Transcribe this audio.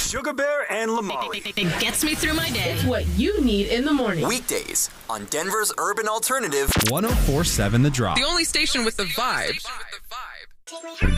Sugar Bear and Lamari. It gets me through my day. It's what you need in the morning. Weekdays on Denver's Urban Alternative. 104.7 The Drop. The only station with the vibe.